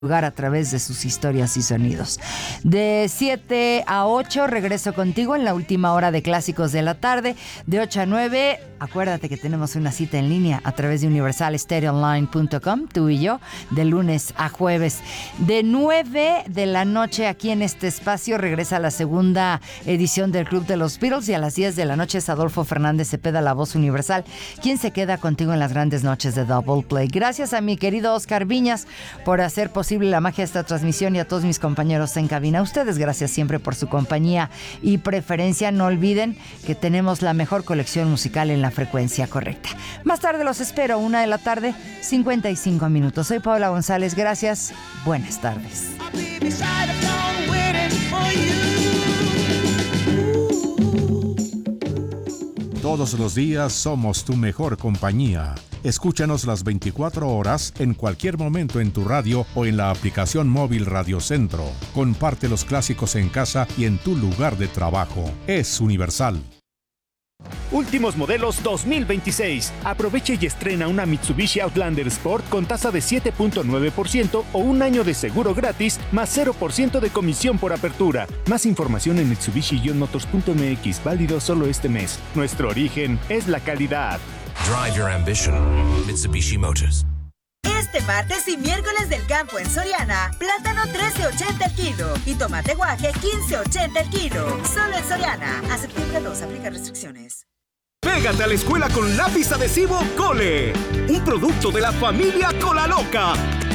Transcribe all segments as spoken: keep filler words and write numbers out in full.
lugar a través de sus historias y sonidos. De siete a ocho regreso contigo en la última hora de Clásicos de la Tarde. De ocho a nueve, acuérdate que tenemos una cita en línea a través de universal stereo online punto com, tú y yo, de lunes a jueves. De nueve de la noche aquí en este espacio regresa la segunda edición del Club de los Beatles, y a las diez de la noche es Adolfo Fernández Cepeda, la voz universal, quien se queda contigo en las grandes noches de Double Play. Gracias a mi querido Oscar Viñas por hacer posible la magia de esta transmisión, y a todos mis compañeros en cabina. A ustedes, gracias siempre por su compañía y preferencia. No olviden que tenemos la mejor colección musical en la frecuencia correcta. Más tarde los espero, una de la tarde, cincuenta y cinco minutos. Soy Paula González, gracias, buenas tardes. Todos los días somos tu mejor compañía. Escúchanos las veinticuatro horas en cualquier momento en tu radio o en la aplicación móvil Radio Centro. Comparte los clásicos en casa y en tu lugar de trabajo. Es Universal. Últimos modelos dos mil veintiséis. Aprovecha y estrena una Mitsubishi Outlander Sport con tasa de siete punto nueve por ciento o un año de seguro gratis más cero por ciento de comisión por apertura. Más información en mitsubishi motors punto m x, válido solo este mes. Nuestro origen es la calidad. Drive your ambition. Mitsubishi Motors. Este martes y miércoles del campo en Soriana, plátano trece ochenta el kilo y tomate guaje quince ochenta el kilo. Solo en Soriana. A septiembre dos, aplica restricciones. Pégate a la escuela con lápiz adhesivo Cole, un producto de la familia Cola Loca.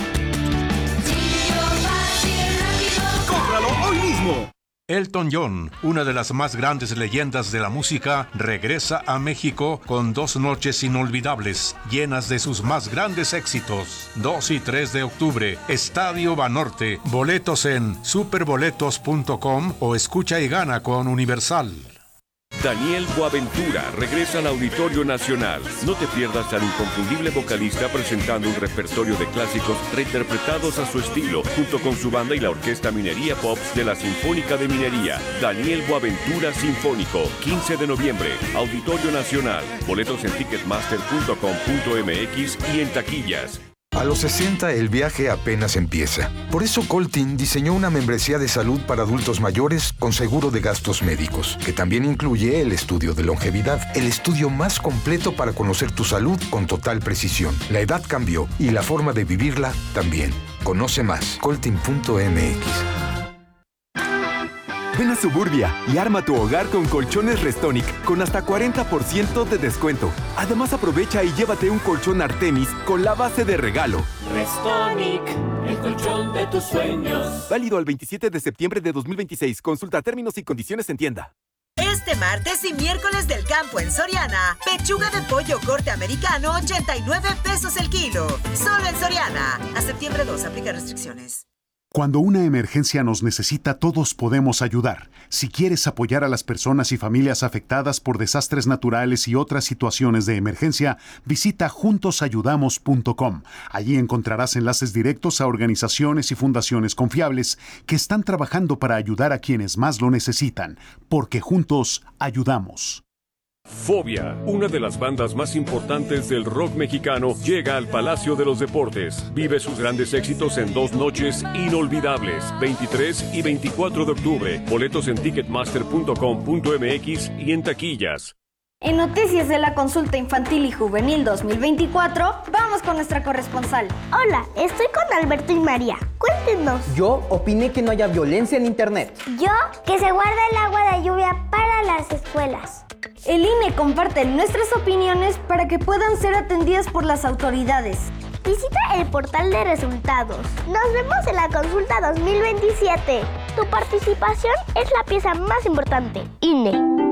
¡Cómpralo hoy mismo! Elton John, una de las más grandes leyendas de la música, regresa a México con dos noches inolvidables, llenas de sus más grandes éxitos. dos y tres de octubre, Estadio Banorte. Boletos en superboletos punto com o escucha y gana con Universal. Daniel Boaventura regresa al Auditorio Nacional. No te pierdas al inconfundible vocalista presentando un repertorio de clásicos reinterpretados a su estilo, junto con su banda y la Orquesta Minería Pops de la Sinfónica de Minería. Daniel Boaventura Sinfónico, quince de noviembre, Auditorio Nacional. Boletos en ticketmaster punto com punto m x y en taquillas. A los sesenta el viaje apenas empieza. Por eso Coltin diseñó una membresía de salud para adultos mayores con seguro de gastos médicos, que también incluye el estudio de longevidad, el estudio más completo para conocer tu salud con total precisión. La edad cambió y la forma de vivirla también. Conoce más, coltin punto m x. Ven a Suburbia y arma tu hogar con colchones Restonic con hasta cuarenta por ciento de descuento. Además, aprovecha y llévate un colchón Artemis con la base de regalo. Restonic, el colchón de tus sueños. Válido al veintisiete de septiembre de dos mil veintiséis. Consulta términos y condiciones en tienda. Este martes y miércoles del campo en Soriana, pechuga de pollo corte americano, ochenta y nueve pesos el kilo. Solo en Soriana. A septiembre dos, aplica restricciones. Cuando una emergencia nos necesita, todos podemos ayudar. Si quieres apoyar a las personas y familias afectadas por desastres naturales y otras situaciones de emergencia, visita juntos ayudamos punto com. Allí encontrarás enlaces directos a organizaciones y fundaciones confiables que están trabajando para ayudar a quienes más lo necesitan, porque juntos ayudamos. Fobia, una de las bandas más importantes del rock mexicano, llega al Palacio de los Deportes. Vive sus grandes éxitos en dos noches inolvidables, veintitrés y veinticuatro de octubre. Boletos en ticketmaster punto com punto m x y en taquillas. En noticias de la consulta infantil y juvenil dos mil veinticuatro, vamos con nuestra corresponsal. Hola, estoy con Alberto y María. Cuéntenos. Yo opiné que no haya violencia en internet. Yo, que se guarda el agua de lluvia para las escuelas. El I N E comparte nuestras opiniones para que puedan ser atendidas por las autoridades. Visita el portal de resultados. Nos vemos en la consulta dos mil veintisiete. Tu participación es la pieza más importante. I N E.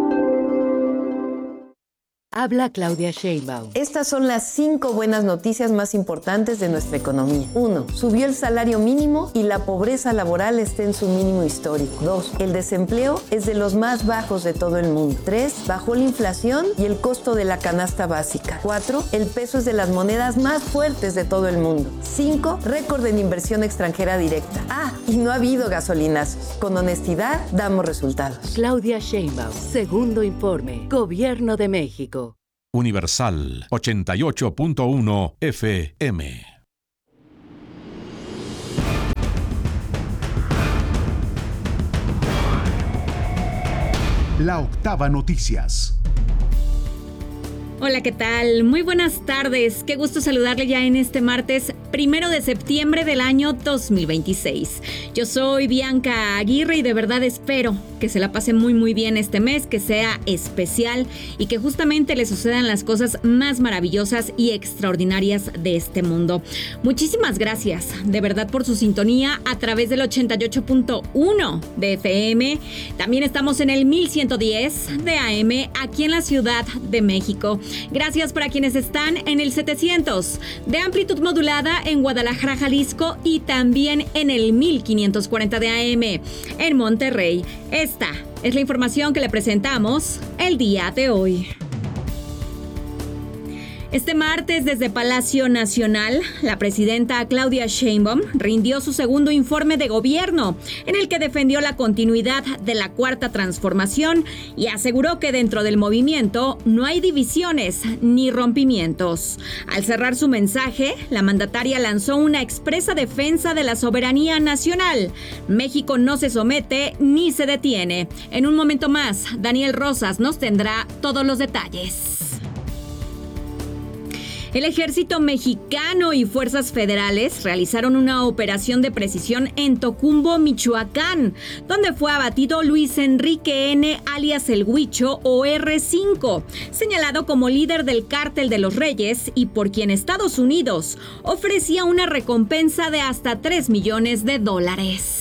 Habla Claudia Sheinbaum. Estas son las cinco buenas noticias más importantes de nuestra economía. Uno, subió el salario mínimo y la pobreza laboral está en su mínimo histórico. Dos, el desempleo es de los más bajos de todo el mundo. Tres, bajó la inflación y el costo de la canasta básica. Cuatro, el peso es de las monedas más fuertes de todo el mundo. Cinco, récord en inversión extranjera directa. Ah, y no ha habido gasolinazos. Con honestidad, damos resultados. Claudia Sheinbaum, segundo informe, Gobierno de México. Universal ochenta y ocho punto uno F M. La Octava Noticias. Hola, ¿qué tal? Muy buenas tardes. Qué gusto saludarle ya en este martes primero de septiembre del año dos mil veintiséis. Yo soy Bianca Aguirre y de verdad espero que se la pase muy muy bien este mes, que sea especial y que justamente le sucedan las cosas más maravillosas y extraordinarias de este mundo. Muchísimas gracias de verdad por su sintonía a través del ochenta y ocho punto uno de F M. También estamos en el mil ciento diez de A M aquí en la Ciudad de México. Gracias para quienes están en el setecientos de amplitud modulada en Guadalajara, Jalisco, y también en el mil quinientos cuarenta de A M en Monterrey. Esta es la información que le presentamos el día de hoy. Este martes, desde Palacio Nacional, la presidenta Claudia Sheinbaum rindió su segundo informe de gobierno, en el que defendió la continuidad de la Cuarta Transformación y aseguró que dentro del movimiento no hay divisiones ni rompimientos. Al cerrar su mensaje, la mandataria lanzó una expresa defensa de la soberanía nacional. México no se somete ni se detiene. En un momento más, Daniel Rosas nos tendrá todos los detalles. El ejército mexicano y fuerzas federales realizaron una operación de precisión en Tocumbo, Michoacán, donde fue abatido Luis Enrique N., alias El Huicho o erre cinco, señalado como líder del Cártel de los Reyes y por quien Estados Unidos ofrecía una recompensa de hasta tres millones de dólares.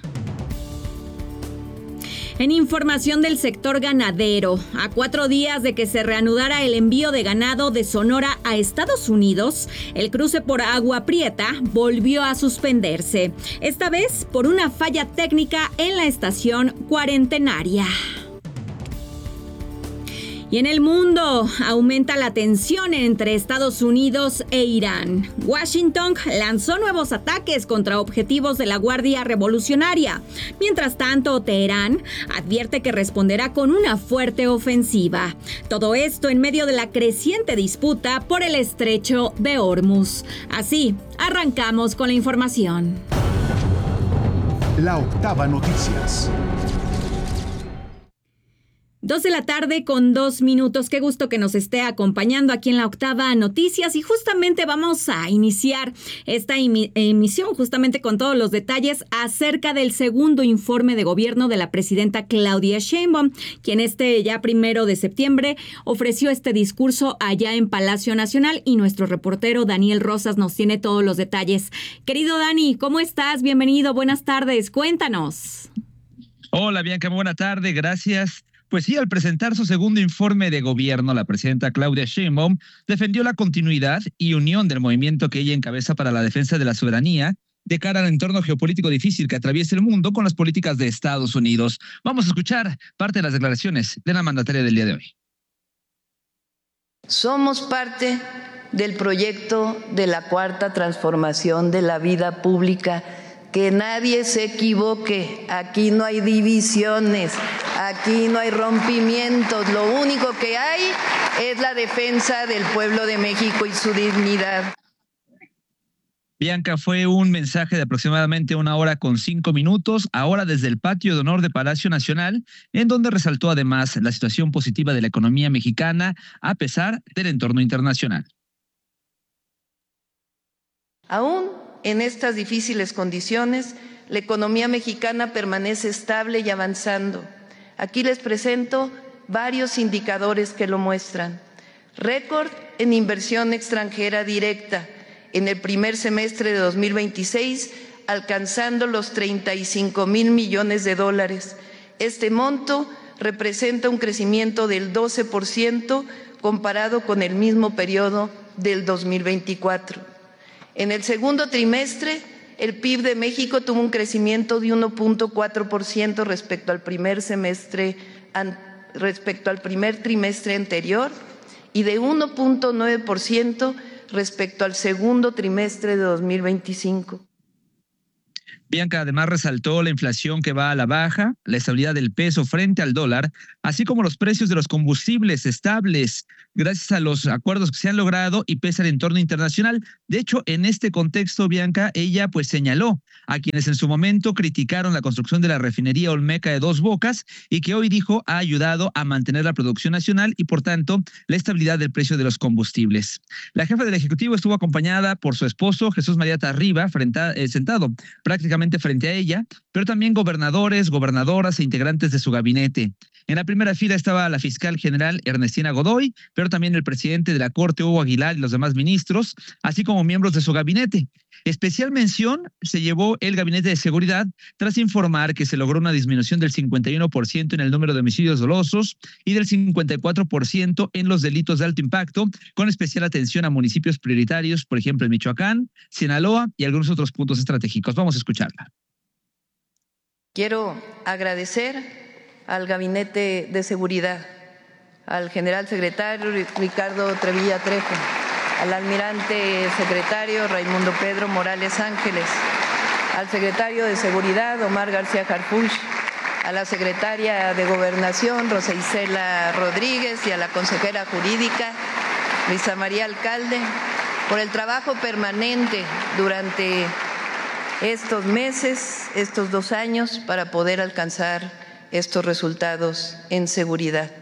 En información del sector ganadero, a cuatro días de que se reanudara el envío de ganado de Sonora a Estados Unidos, el cruce por Agua Prieta volvió a suspenderse, esta vez por una falla técnica en la estación cuarentenaria. Y en el mundo, aumenta la tensión entre Estados Unidos e Irán. Washington lanzó nuevos ataques contra objetivos de la Guardia Revolucionaria. Mientras tanto, Teherán advierte que responderá con una fuerte ofensiva. Todo esto en medio de la creciente disputa por el estrecho de Hormuz. Así, arrancamos con la información. La Octava Noticias. Dos de la tarde con dos minutos. Qué gusto que nos esté acompañando aquí en la Octava Noticias y justamente vamos a iniciar esta emisión justamente con todos los detalles acerca del segundo informe de gobierno de la presidenta Claudia Sheinbaum, quien este ya primero de septiembre ofreció este discurso allá en Palacio Nacional y nuestro reportero Daniel Rosas nos tiene todos los detalles. Querido Dani, ¿cómo estás? Bienvenido, buenas tardes, cuéntanos. Hola Bianca, buena tarde, gracias. Pues sí, al presentar su segundo informe de gobierno, la presidenta Claudia Sheinbaum defendió la continuidad y unión del movimiento que ella encabeza para la defensa de la soberanía de cara al entorno geopolítico difícil que atraviesa el mundo con las políticas de Estados Unidos. Vamos a escuchar parte de las declaraciones de la mandataria del día de hoy. Somos parte del proyecto de la Cuarta Transformación de la vida pública. Que nadie se equivoque, aquí no hay divisiones, aquí no hay rompimientos, lo único que hay es la defensa del pueblo de México y su dignidad. Bianca, fue un mensaje de aproximadamente una hora con cinco minutos, ahora desde el patio de honor de Palacio Nacional, en donde resaltó además la situación positiva de la economía mexicana a pesar del entorno internacional. Aún en estas difíciles condiciones, la economía mexicana permanece estable y avanzando. Aquí les presento varios indicadores que lo muestran. Récord en inversión extranjera directa en el primer semestre de dos mil veintiséis, alcanzando los treinta y cinco mil millones de dólares. Este monto representa un crecimiento del doce por ciento comparado con el mismo periodo del dos mil veinticuatro. En el segundo trimestre, el P I B de México tuvo un crecimiento de uno punto cuatro por ciento respecto al primer semestre, respecto al primer trimestre anterior y de uno punto nueve por ciento respecto al segundo trimestre de dos mil veinticinco. Bianca además resaltó la inflación que va a la baja, la estabilidad del peso frente al dólar, así como los precios de los combustibles estables, gracias a los acuerdos que se han logrado y pese al entorno internacional. De hecho, en este contexto, Bianca, ella pues señaló a quienes en su momento criticaron la construcción de la refinería Olmeca de Dos Bocas y que hoy dijo ha ayudado a mantener la producción nacional y por tanto la estabilidad del precio de los combustibles. La jefa del Ejecutivo estuvo acompañada por su esposo Jesús María Tarriba, frente a, eh, sentado prácticamente frente a ella, pero también gobernadores, gobernadoras e integrantes de su gabinete. En la primera fila estaba la fiscal general Ernestina Godoy, pero también el presidente de la Corte, Hugo Aguilar, y los demás ministros, así como miembros de su gabinete. Especial mención se llevó el Gabinete de Seguridad tras informar que se logró una disminución del cincuenta y uno por ciento en el número de homicidios dolosos y del cincuenta y cuatro por ciento en los delitos de alto impacto, con especial atención a municipios prioritarios, por ejemplo, en Michoacán, Sinaloa y algunos otros puntos estratégicos. Vamos a escucharla. Quiero agradecer al Gabinete de Seguridad, al general secretario Ricardo Trevilla Trejo, al almirante secretario Raimundo Pedro Morales Ángeles, al secretario de Seguridad Omar García Harfuch, a la secretaria de Gobernación Rosa Isela Rodríguez y a la consejera jurídica Luisa María Alcalde por el trabajo permanente durante estos meses, estos dos años, para poder alcanzar estos resultados en seguridad.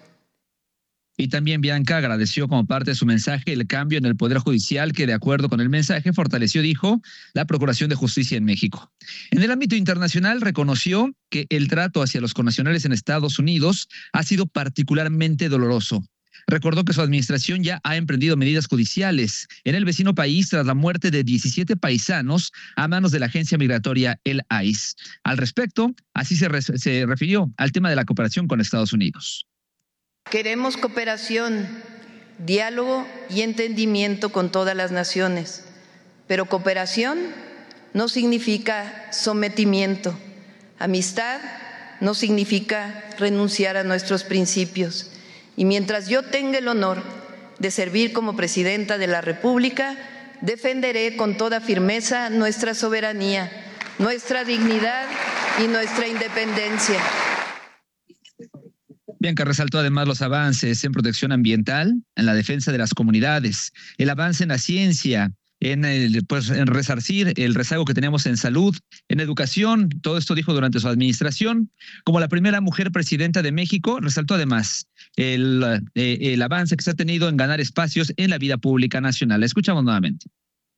Y también Bianca agradeció como parte de su mensaje el cambio en el Poder Judicial que, de acuerdo con el mensaje, fortaleció, dijo, la Procuración de Justicia en México. En el ámbito internacional reconoció que el trato hacia los connacionales en Estados Unidos ha sido particularmente doloroso. Recordó que su administración ya ha emprendido medidas judiciales en el vecino país tras la muerte de diecisiete paisanos a manos de la agencia migratoria el I C E. Al respecto, así se, re- se refirió al tema de la cooperación con Estados Unidos. Queremos cooperación, diálogo y entendimiento con todas las naciones, pero cooperación no significa sometimiento. Amistad no significa renunciar a nuestros principios. Y mientras yo tenga el honor de servir como presidenta de la República, defenderé con toda firmeza nuestra soberanía, nuestra dignidad y nuestra independencia. Bianca resaltó además los avances en protección ambiental, en la defensa de las comunidades, el avance en la ciencia, en, el, pues, en resarcir el rezago que tenemos en salud, en educación. Todo esto dijo durante su administración. Como la primera mujer presidenta de México, resaltó además el, eh, el avance que se ha tenido en ganar espacios en la vida pública nacional. Escuchamos nuevamente.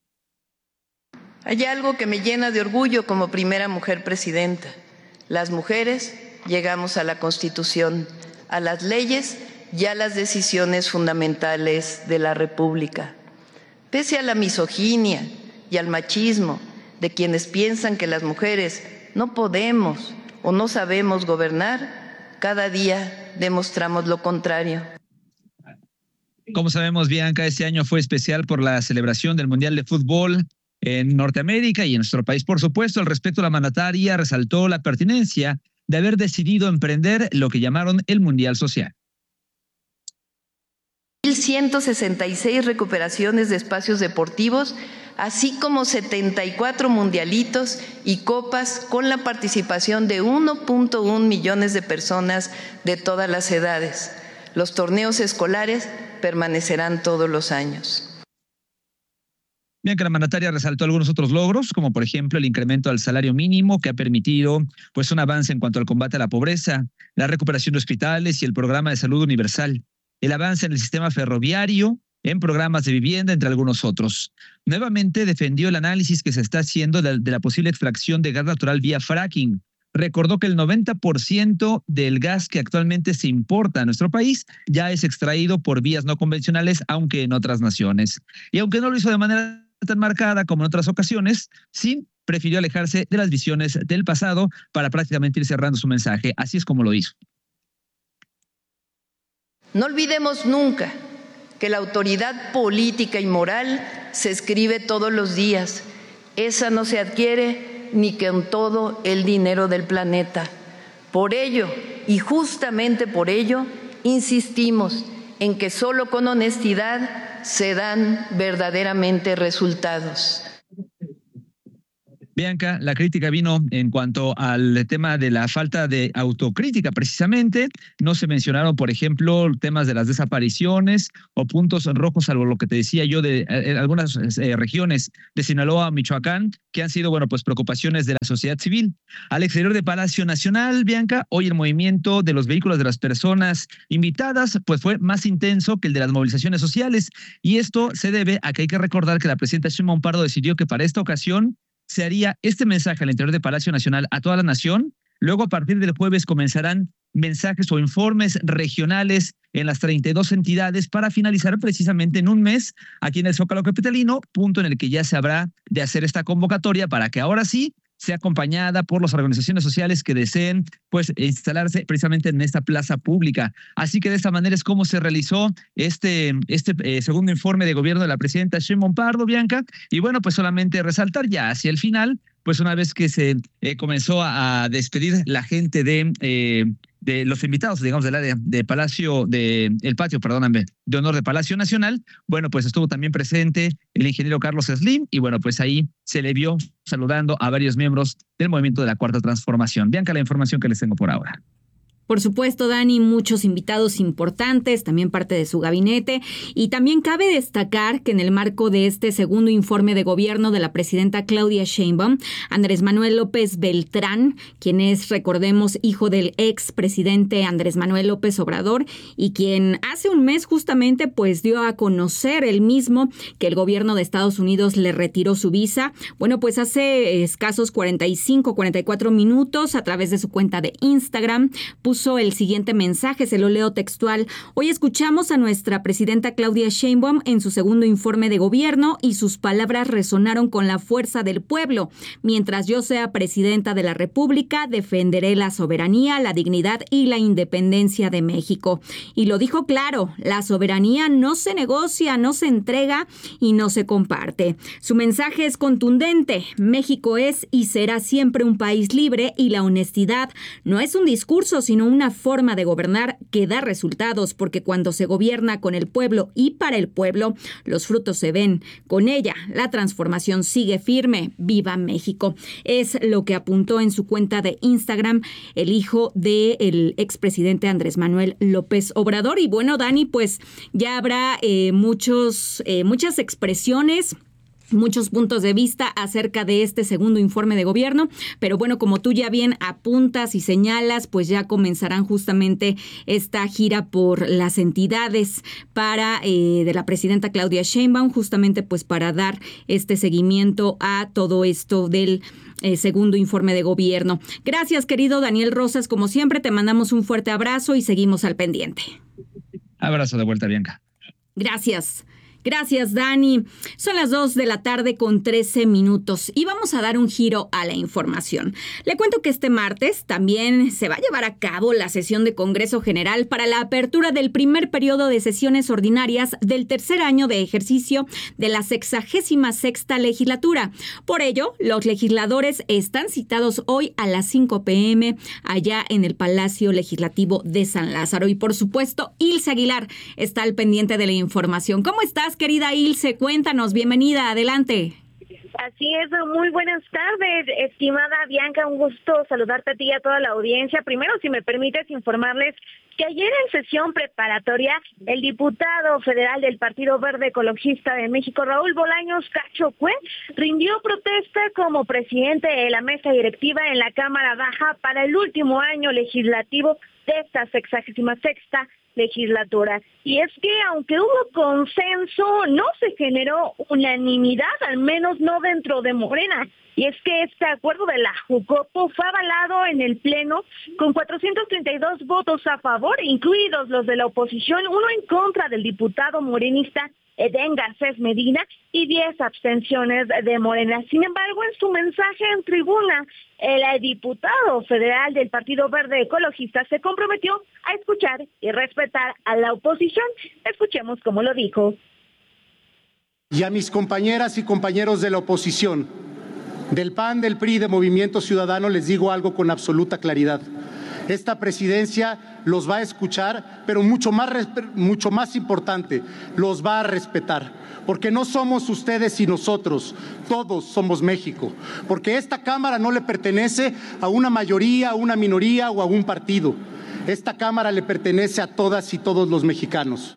Hay algo que me llena de orgullo como primera mujer presidenta. Las mujeres llegamos a la Constitución, a las leyes y a las decisiones fundamentales de la República. Pese a la misoginia y al machismo de quienes piensan que las mujeres no podemos o no sabemos gobernar, cada día demostramos lo contrario. Como sabemos, Bianca, este año fue especial por la celebración del Mundial de Fútbol en Norteamérica y en nuestro país, por supuesto. Al respecto, la mandataria resaltó la pertinencia de haber decidido emprender lo que llamaron el Mundial Social. mil ciento sesenta y seis recuperaciones de espacios deportivos, así como setenta y cuatro mundialitos y copas con la participación de uno punto uno millones de personas de todas las edades. Los torneos escolares permanecerán todos los años. Bien, que la mandataria resaltó algunos otros logros, como por ejemplo el incremento al salario mínimo que ha permitido pues un avance en cuanto al combate a la pobreza, la recuperación de hospitales y el programa de salud universal, el avance en el sistema ferroviario, en programas de vivienda, entre algunos otros. Nuevamente defendió el análisis que se está haciendo de, de la posible extracción de gas natural vía fracking. Recordó que el noventa por ciento del gas que actualmente se importa a nuestro país ya es extraído por vías no convencionales, aunque en otras naciones. Y aunque no lo hizo de manera tan marcada como en otras ocasiones, sí prefirió alejarse de las visiones del pasado para prácticamente ir cerrando su mensaje. Así es como lo hizo. No olvidemos nunca que la autoridad política y moral se escribe todos los días. Esa no se adquiere ni con todo el dinero del planeta. Por ello, y justamente por ello, insistimos en que solo con honestidad se dan verdaderamente resultados. Bianca, la crítica vino en cuanto al tema de la falta de autocrítica, precisamente. No se mencionaron, por ejemplo, temas de las desapariciones o puntos rojos, salvo lo que te decía yo de eh, algunas eh, regiones de Sinaloa, Michoacán, que han sido, bueno, pues preocupaciones de la sociedad civil. Al exterior de Palacio Nacional, Bianca, hoy el movimiento de los vehículos de las personas invitadas, pues fue más intenso que el de las movilizaciones sociales. Y esto se debe a que hay que recordar que la presidenta Sheinbaum Pardo decidió que para esta ocasión se haría este mensaje al interior de Palacio Nacional a toda la nación. Luego, a partir del jueves, comenzarán mensajes o informes regionales en las treinta y dos entidades para finalizar precisamente en un mes aquí en el Zócalo capitalino, punto en el que ya se habrá de hacer esta convocatoria para que ahora sí sea acompañada por las organizaciones sociales que deseen pues instalarse precisamente en esta plaza pública. Así que de esta manera es como se realizó este, este eh, segundo informe de gobierno de la presidenta Sheinbaum Pardo, Bianca, y bueno, pues solamente resaltar ya hacia el final, pues una vez que se eh, comenzó a, a despedir la gente de... Eh, de los invitados, digamos, del área de Palacio, de el patio, perdóname, de honor de Palacio Nacional, bueno, pues estuvo también presente el ingeniero Carlos Slim y bueno, pues ahí se le vio saludando a varios miembros del movimiento de la Cuarta Transformación. Bianca, la información que les tengo por ahora. Por supuesto, Dani, muchos invitados importantes, también parte de su gabinete. Y también cabe destacar que en el marco de este segundo informe de gobierno de la presidenta Claudia Sheinbaum, Andrés Manuel López Beltrán, quien es, recordemos, hijo del expresidente Andrés Manuel López Obrador y quien hace un mes justamente pues dio a conocer él mismo que el gobierno de Estados Unidos le retiró su visa. Bueno, pues hace escasos cuarenta y cinco, cuarenta y cuatro minutos a través de su cuenta de Instagram puso el siguiente mensaje, se lo leo textual. Hoy escuchamos a nuestra presidenta Claudia Sheinbaum en su segundo informe de gobierno y sus palabras resonaron con la fuerza del pueblo. Mientras yo sea presidenta de la República, defenderé la soberanía, la dignidad y la independencia de México. Y lo dijo claro, la soberanía no se negocia, no se entrega y no se comparte. Su mensaje es contundente. México es y será siempre un país libre y la honestidad no es un discurso, sino una forma de gobernar que da resultados, porque cuando se gobierna con el pueblo y para el pueblo, los frutos se ven. Con ella, la transformación sigue firme. ¡Viva México! Es lo que apuntó en su cuenta de Instagram el hijo del expresidente Andrés Manuel López Obrador. Y bueno, Dani, pues ya habrá eh, muchos, eh, muchas expresiones, muchos puntos de vista acerca de este segundo informe de gobierno, pero bueno, como tú ya bien apuntas y señalas, pues ya comenzarán justamente esta gira por las entidades para eh, de la presidenta Claudia Sheinbaum, justamente pues para dar este seguimiento a todo esto del eh, segundo informe de gobierno. Gracias, querido Daniel Rosas, como siempre te mandamos un fuerte abrazo y seguimos al pendiente. Abrazo de vuelta, Bianca. Gracias. Gracias, Dani. Son las dos de la tarde con trece minutos y vamos a dar un giro a la información. Le cuento que este martes también se va a llevar a cabo la sesión de Congreso General para la apertura del primer periodo de sesiones ordinarias del tercer año de ejercicio de la sexagésima sexta legislatura. Por ello, los legisladores están citados hoy a las cinco pe eme allá en el Palacio Legislativo de San Lázaro. Y por supuesto, Ilse Aguilar está al pendiente de la información. ¿Cómo estás, querida Ilse? Cuéntanos, bienvenida, adelante. Así es, muy buenas tardes, estimada Bianca, un gusto saludarte a ti y a toda la audiencia. Primero, si me permites informarles que ayer en sesión preparatoria, el diputado federal del Partido Verde Ecologista de México, Raúl Bolaños Cacho Cue, rindió protesta como presidente de la mesa directiva en la Cámara Baja para el último año legislativo de esta sexagésima sexta legislatura. Y es que aunque hubo consenso, no se generó unanimidad, al menos no dentro de Morena. Y es que este acuerdo de la Jucopo fue avalado en el Pleno con cuatrocientos treinta y dos votos a favor, incluidos los de la oposición, uno en contra del diputado morenista Edén Garcés Medina y diez abstenciones de Morena. Sin embargo, en su mensaje en tribuna, el diputado federal del Partido Verde Ecologista se comprometió a escuchar y respetar a la oposición. Escuchemos cómo lo dijo. Y a mis compañeras y compañeros de la oposición, del P A N, del P R I, de Movimiento Ciudadano, les digo algo con absoluta claridad. Esta presidencia los va a escuchar, pero mucho más, mucho más importante, los va a respetar. Porque no somos ustedes y nosotros, todos somos México. Porque esta Cámara no le pertenece a una mayoría, a una minoría o a un partido. Esta Cámara le pertenece a todas y todos los mexicanos.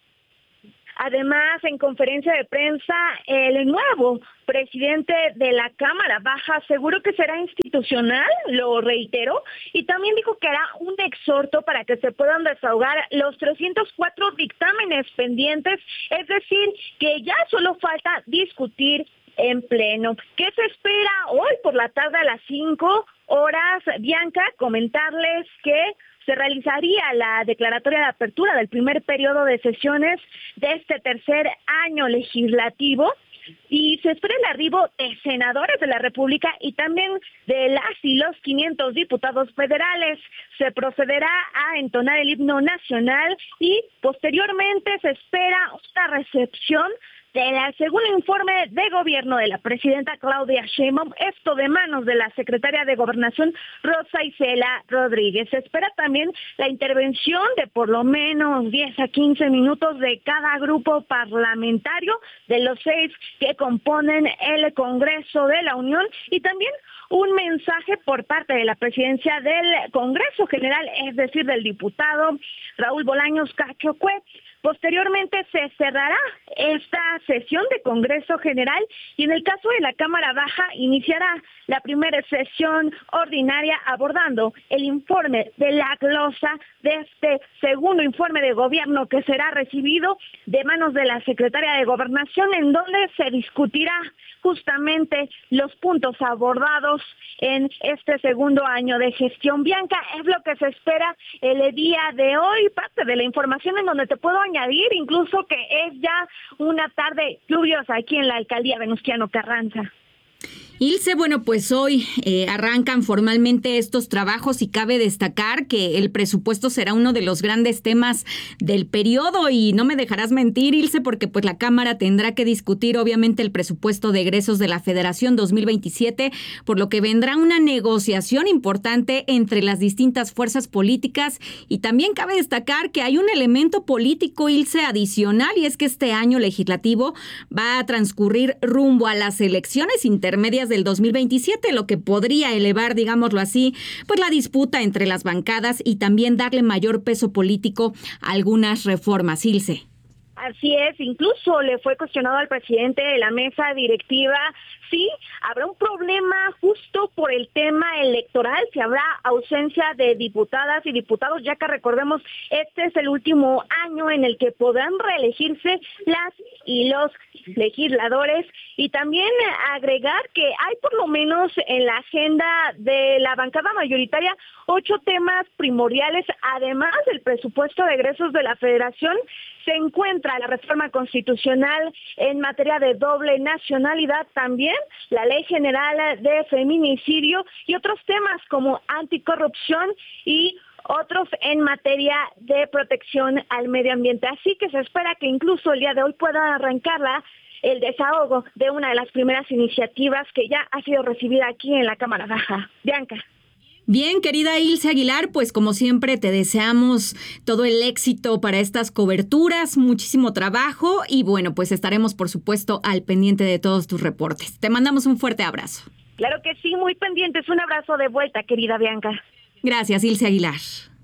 Además, en conferencia de prensa, el nuevo presidente de la Cámara Baja aseguró que será institucional, lo reiteró, y también dijo que hará un exhorto para que se puedan desahogar los trescientos cuatro dictámenes pendientes, es decir, que ya solo falta discutir en pleno. ¿Qué se espera hoy por la tarde a las cinco horas, Bianca? Comentarles que se realizaría la declaratoria de apertura del primer periodo de sesiones de este tercer año legislativo y se espera el arribo de senadores de la República y también de las y los quinientos diputados federales. Se procederá a entonar el himno nacional y posteriormente se espera una recepción del segundo informe de gobierno de la presidenta Claudia Sheinbaum, esto de manos de la secretaria de Gobernación Rosa Isela Rodríguez. Se espera también la intervención de por lo menos diez a quince minutos de cada grupo parlamentario de los seis que componen el Congreso de la Unión y también un mensaje por parte de la presidencia del Congreso General, es decir, del diputado Raúl Bolaños Cachiocue. Posteriormente se cerrará esta sesión de Congreso General y en el caso de la Cámara Baja iniciará la primera sesión ordinaria abordando el informe de la glosa de este segundo informe de gobierno que será recibido de manos de la secretaria de Gobernación, en donde se discutirá justamente los puntos abordados en este segundo año de gestión. Bianca, es lo que se espera el día de hoy, parte de la información en donde te puedo añadir incluso que es ya una tarde lluviosa aquí en la alcaldía Venustiano Carranza. Ilse, bueno, pues hoy eh, arrancan formalmente estos trabajos y cabe destacar que el presupuesto será uno de los grandes temas del periodo y no me dejarás mentir, Ilse, porque pues la Cámara tendrá que discutir obviamente el presupuesto de egresos de la Federación dos mil veintisiete, por lo que vendrá una negociación importante entre las distintas fuerzas políticas y también cabe destacar que hay un elemento político, Ilse, adicional y es que este año legislativo va a transcurrir rumbo a las elecciones intermedias del dos mil veintisiete, lo que podría elevar, digámoslo así, pues la disputa entre las bancadas y también darle mayor peso político a algunas reformas. Ilse. Así es, incluso le fue cuestionado al presidente de la mesa directiva si habrá un problema justo por el tema electoral, si habrá ausencia de diputadas y diputados, ya que recordemos, este es el último año en el que podrán reelegirse las y los legisladores, y también agregar que hay por lo menos en la agenda de la bancada mayoritaria ocho temas primordiales, además del presupuesto de egresos de la Federación. Se encuentra la reforma constitucional en materia de doble nacionalidad, también la Ley General de Feminicidio y otros temas como anticorrupción y otros en materia de protección al medio ambiente. Así que se espera que incluso el día de hoy pueda arrancarla el desahogo de una de las primeras iniciativas que ya ha sido recibida aquí en la Cámara Baja. Bianca. Bien, querida Ilse Aguilar, pues como siempre te deseamos todo el éxito para estas coberturas, muchísimo trabajo y bueno, pues estaremos por supuesto al pendiente de todos tus reportes. Te mandamos un fuerte abrazo. Claro que sí, muy pendientes. Un abrazo de vuelta, querida Bianca. Gracias, Ilse Aguilar.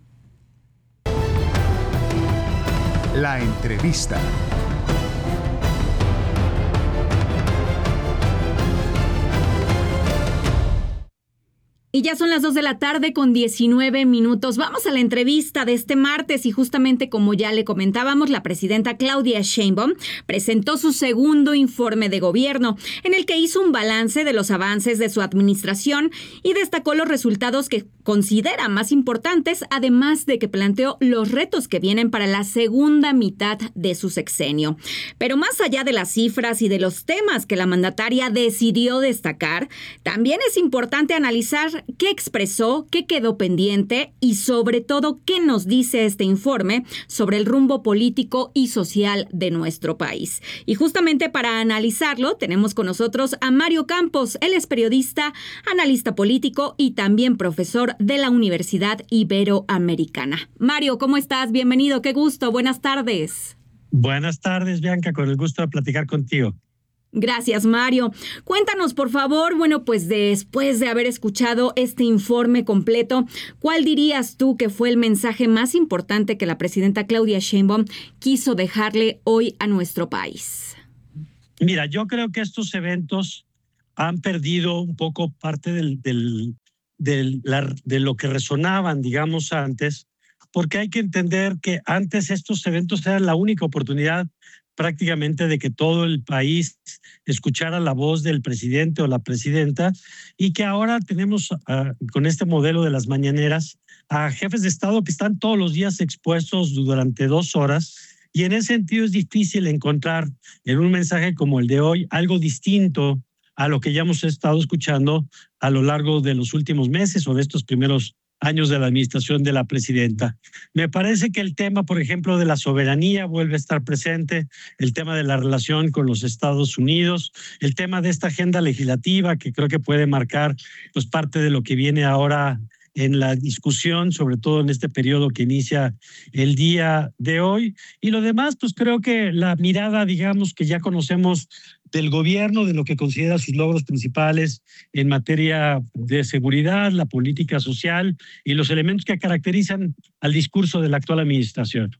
La entrevista. Y ya son las dos de la tarde con diecinueve minutos. Vamos a la entrevista de este martes y justamente como ya le comentábamos, la presidenta Claudia Sheinbaum presentó su segundo informe de gobierno en el que hizo un balance de los avances de su administración y destacó los resultados que considera más importantes, además de que planteó los retos que vienen para la segunda mitad de su sexenio. Pero más allá de las cifras y de los temas que la mandataria decidió destacar, también es importante analizar qué expresó, qué quedó pendiente y sobre todo qué nos dice este informe sobre el rumbo político y social de nuestro país. Y justamente para analizarlo tenemos con nosotros a Mario Campos. Él es periodista, analista político y también profesor de la Universidad Iberoamericana. Mario, ¿cómo estás? Bienvenido, qué gusto, buenas tardes. Buenas tardes, Bianca, con el gusto de platicar contigo. Gracias, Mario. Cuéntanos, por favor, bueno, pues después de haber escuchado este informe completo, ¿cuál dirías tú que fue el mensaje más importante que la presidenta Claudia Sheinbaum quiso dejarle hoy a nuestro país? Mira, yo creo que estos eventos han perdido un poco parte del, del, del, la, de lo que resonaban, digamos, antes, porque hay que entender que antes estos eventos eran la única oportunidad prácticamente de que todo el país escuchara la voz del presidente o la presidenta, y que ahora tenemos uh, con este modelo de las mañaneras a jefes de Estado que están todos los días expuestos durante dos horas, y en ese sentido es difícil encontrar en un mensaje como el de hoy algo distinto a lo que ya hemos estado escuchando a lo largo de los últimos meses o de estos primeros años de la administración de la presidenta. Me parece que el tema, por ejemplo, de la soberanía vuelve a estar presente, el tema de la relación con los Estados Unidos, el tema de esta agenda legislativa que creo que puede marcar pues parte de lo que viene ahora en la discusión, sobre todo en este periodo que inicia el día de hoy. Y lo demás, pues creo que la mirada, digamos, que ya conocemos del gobierno, de lo que considera sus logros principales en materia de seguridad, la política social y los elementos que caracterizan al discurso de la actual administración.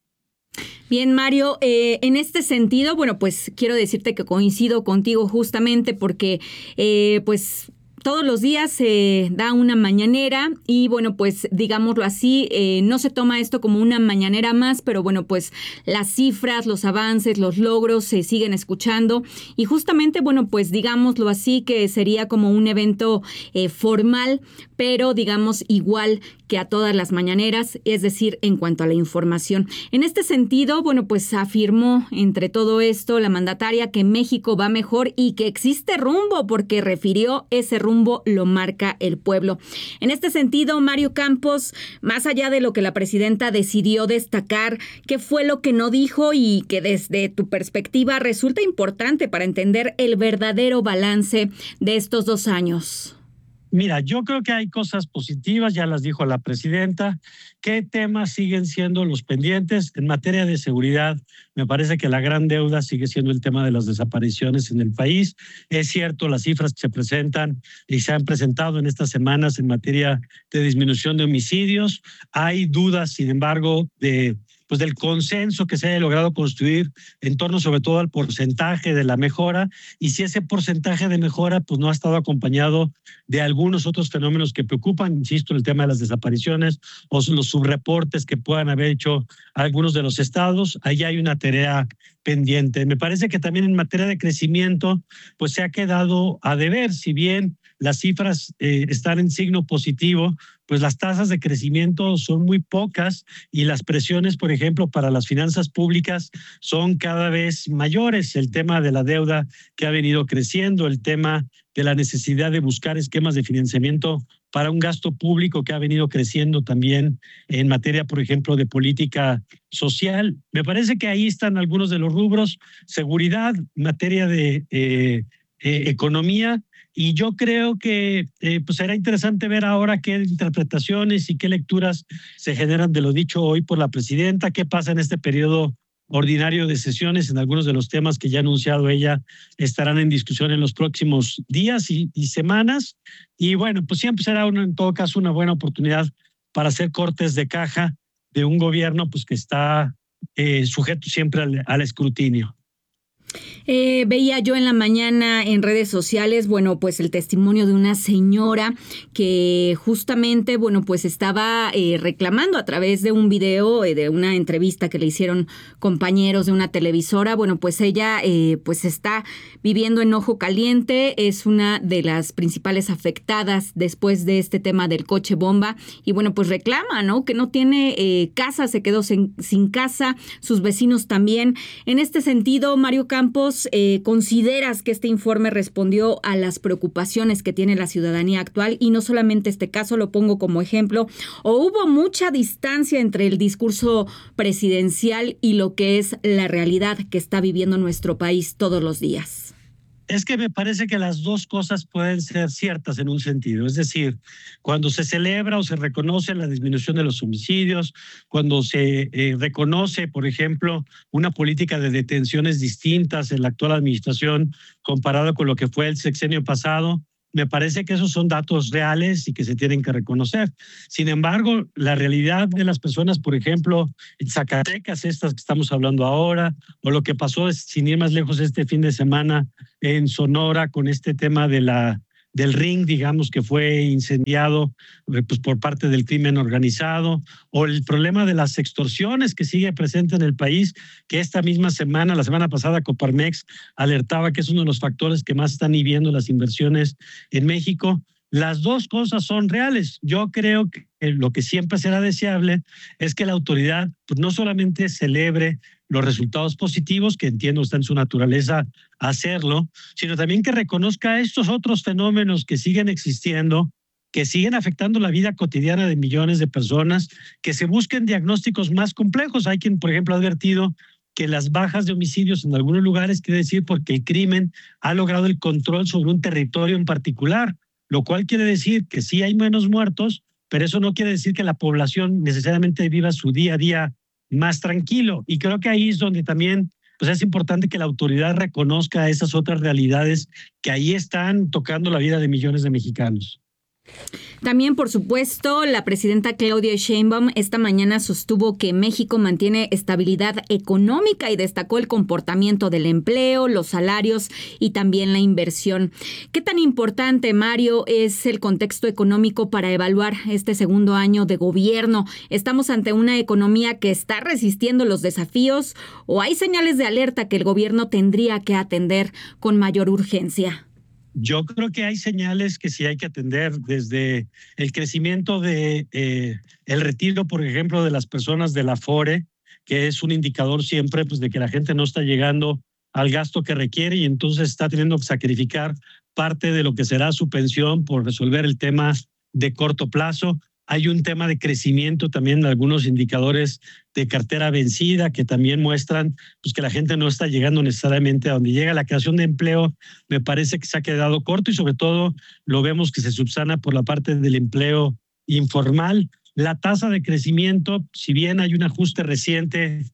Bien, Mario, eh, en este sentido, bueno, pues quiero decirte que coincido contigo justamente porque, eh, pues, todos los días se da una mañanera y, bueno, pues digámoslo así, eh, no se toma esto como una mañanera más, pero bueno, pues las cifras, los avances, los logros se siguen escuchando y justamente, bueno, pues digámoslo así, que sería como un evento eh, formal, pero digamos igual que a todas las mañaneras, es decir, en cuanto a la información. En este sentido, bueno, pues afirmó entre todo esto la mandataria que México va mejor y que existe rumbo, porque refirió ese rumbo lo marca el pueblo. En este sentido, Mario Campos, más allá de lo que la presidenta decidió destacar, ¿qué fue lo que no dijo y que desde tu perspectiva resulta importante para entender el verdadero balance de estos dos años? Mira, yo creo que hay cosas positivas, ya las dijo la presidenta. ¿Qué temas siguen siendo los pendientes? En materia de seguridad, me parece que la gran deuda sigue siendo el tema de las desapariciones en el país. Es cierto, las cifras que se presentan y se han presentado en estas semanas en materia de disminución de homicidios. Hay dudas, sin embargo, de pues del consenso que se haya logrado construir en torno sobre todo al porcentaje de la mejora, y si ese porcentaje de mejora pues no ha estado acompañado de algunos otros fenómenos que preocupan, insisto, el tema de las desapariciones o los subreportes que puedan haber hecho algunos de los estados. Ahí hay una tarea pendiente. Me parece que también en materia de crecimiento pues se ha quedado a deber, si bien las cifras eh, están en signo positivo, pues las tasas de crecimiento son muy pocas y las presiones, por ejemplo, para las finanzas públicas son cada vez mayores. El tema de la deuda que ha venido creciendo, el tema de la necesidad de buscar esquemas de financiamiento para un gasto público que ha venido creciendo también en materia, por ejemplo, de política social. Me parece que ahí están algunos de los rubros: seguridad, materia de eh, eh, economía. Y yo creo que eh, pues será interesante ver ahora qué interpretaciones y qué lecturas se generan de lo dicho hoy por la presidenta, qué pasa en este periodo ordinario de sesiones. En algunos de los temas que ya ha anunciado ella estarán en discusión en los próximos días y, y semanas. Y bueno, pues siempre será una, en todo caso una buena oportunidad para hacer cortes de caja de un gobierno pues que está eh, sujeto siempre al, al escrutinio. Eh, veía yo en la mañana en redes sociales, bueno, pues el testimonio de una señora que justamente, bueno, pues estaba eh, reclamando a través de un video, eh, de una entrevista que le hicieron compañeros de una televisora. Bueno, pues ella eh, pues está viviendo en Ojo Caliente, es una de las principales afectadas después de este tema del coche bomba y bueno, pues reclama, ¿no? Que no tiene eh, casa, se quedó sin, sin casa, sus vecinos también. En este sentido, Mario Campos, eh, ¿consideras que este informe respondió a las preocupaciones que tiene la ciudadanía actual? Y no solamente este caso, lo pongo como ejemplo, ¿o hubo mucha distancia entre el discurso presidencial y lo que es la realidad que está viviendo nuestro país todos los días? Es que me parece que las dos cosas pueden ser ciertas en un sentido. Es decir, cuando se celebra o se reconoce la disminución de los homicidios, cuando se eh, reconoce, por ejemplo, una política de detenciones distintas en la actual administración comparado con lo que fue el sexenio pasado, me parece que esos son datos reales y que se tienen que reconocer. Sin embargo, la realidad de las personas, por ejemplo, en Zacatecas, estas que estamos hablando ahora, o lo que pasó, sin ir más lejos, este fin de semana en Sonora con este tema de la, del ring, digamos, que fue incendiado pues, por parte del crimen organizado, o el problema de las extorsiones que sigue presente en el país, que esta misma semana, la semana pasada, Coparmex alertaba que es uno de los factores que más están inhibiendo las inversiones en México. Las dos cosas son reales. Yo creo que lo que siempre será deseable es que la autoridad pues, no solamente celebre los resultados positivos, que entiendo está en su naturaleza hacerlo, sino también que reconozca estos otros fenómenos que siguen existiendo, que siguen afectando la vida cotidiana de millones de personas, que se busquen diagnósticos más complejos. Hay quien, por ejemplo, ha advertido que las bajas de homicidios en algunos lugares quiere decir porque el crimen ha logrado el control sobre un territorio en particular, lo cual quiere decir que sí hay menos muertos, pero eso no quiere decir que la población necesariamente viva su día a día más tranquilo. Y creo que ahí es donde también pues es importante que la autoridad reconozca esas otras realidades que ahí están tocando la vida de millones de mexicanos. También, por supuesto, la presidenta Claudia Sheinbaum esta mañana sostuvo que México mantiene estabilidad económica y destacó el comportamiento del empleo, los salarios y también la inversión. ¿Qué tan importante, Mario, es el contexto económico para evaluar este segundo año de gobierno? ¿Estamos ante una economía que está resistiendo los desafíos o hay señales de alerta que el gobierno tendría que atender con mayor urgencia? Yo creo que hay señales que sí hay que atender, desde el crecimiento de eh, el retiro, por ejemplo, de las personas del Afore, que es un indicador siempre pues, de que la gente no está llegando al gasto que requiere y entonces está teniendo que sacrificar parte de lo que será su pensión por resolver el tema de corto plazo. Hay un tema de crecimiento también en algunos indicadores de cartera vencida que también muestran pues, que la gente no está llegando necesariamente a donde llega. La creación de empleo me parece que se ha quedado corto y sobre todo lo vemos que se subsana por la parte del empleo informal. La tasa de crecimiento, si bien hay un ajuste reciente